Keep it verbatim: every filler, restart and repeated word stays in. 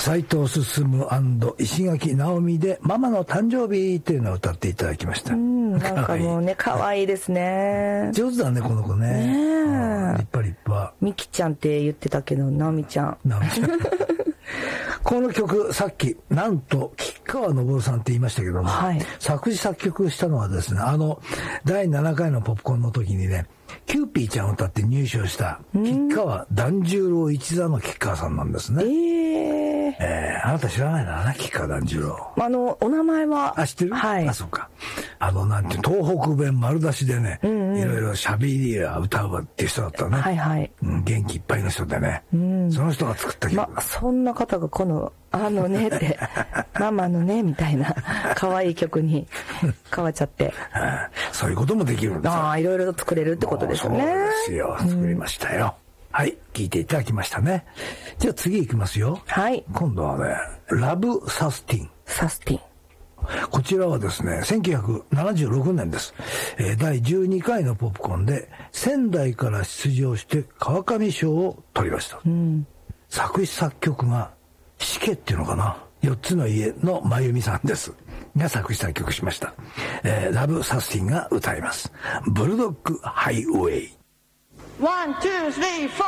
斉藤進石垣直美でママの誕生日っていうのを歌っていただきました。 うん、なんかもうね、可愛いですね。 上手だね、この子ね。ねえ。立派立派。 みきちゃんって言ってたけど、直美ちゃん。 直美ちゃん。この曲、さっき、なんと、吉川昇さんって言いましたけども、はい、作詞作曲したのはですね、あの、だいななかいのポップコーンの時にね、キューピーちゃんを歌って入賞した、吉川團十郎一座の吉川さんなんですね。えー、えー、あなた知らないな、吉川團十郎。 あの、お名前は。 あ、知ってる？ はい。 あ、そうか。あの、なんて、東北弁丸出しでね、うんうん、いろいろ喋りや歌うわっていう人だったね。はいはい。うん、元気いっぱいの人でね。うん、その人が作った曲。 ま、そんな方がこの、あのねって、ママのね、みたいな、可愛い曲に変わっちゃって。 そういうこともできるんですよ。 ああ、いろいろと作れるってことですね。 そうですよ。作りましたよ。うん、はい。聞いていただきましたね。じゃあ次行きますよ。はい。今度はね、ラブサスティン。 サスティン。 こちらはですね、せんきゅうひゃくななじゅうろくねんです。えー、だいじゅうにかいのポップコーンで、仙台から出場して川上賞を取りました。うん、作詞作曲が、シケっていうのかな、よっつの家の真由美さんですが作詞作曲しました。えー、ラブサスティンが歌います。ブルドッグハイウェイ。 ワン、ツー、スリー、フォー